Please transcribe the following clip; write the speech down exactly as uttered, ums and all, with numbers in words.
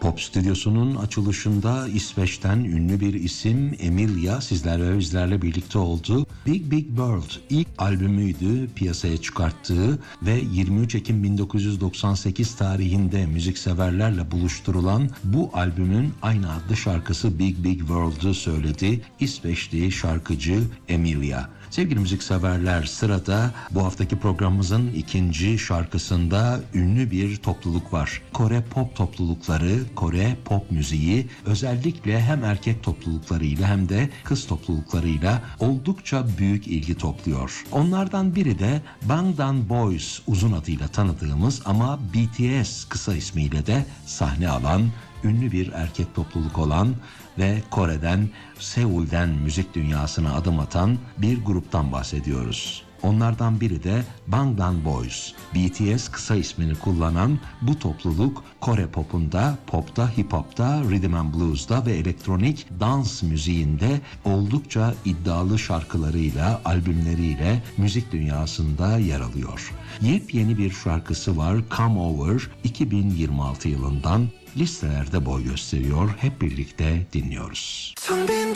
Pop Stüdyosu'nun açılışında İsveç'ten ünlü bir isim Emilia sizlerle ve bizlerle birlikte oldu. Big Big World ilk albümüydü piyasaya çıkarttığı ve yirmi üç Ekim bin dokuz yüz doksan sekiz tarihinde müzikseverlerle buluşturulan bu albümün aynı adlı şarkısı Big Big World'u söyledi İsveçli şarkıcı Emilia. Sevgili müzikseverler, sırada bu haftaki programımızın ikinci şarkısında ünlü bir topluluk var. Kore pop toplulukları, Kore pop müziği özellikle hem erkek topluluklarıyla hem de kız topluluklarıyla oldukça büyük ilgi topluyor. Onlardan biri de Bangtan Boys uzun adıyla tanıdığımız ama B T S kısa ismiyle de sahne alan ünlü bir erkek topluluk olan ve Kore'den, Seul'den müzik dünyasına adım atan bir gruptan bahsediyoruz. Onlardan biri de Bangtan Boys. B T S kısa ismini kullanan bu topluluk Kore popunda, popta, hip hopta, rhythm and blues'da ve elektronik dans müziğinde oldukça iddialı şarkılarıyla, albümleriyle müzik dünyasında yer alıyor. Yepyeni bir şarkısı var, Come Over, iki bin yirmi altı yılından listelerde boy gösteriyor. Hep birlikte dinliyoruz. 텅 빈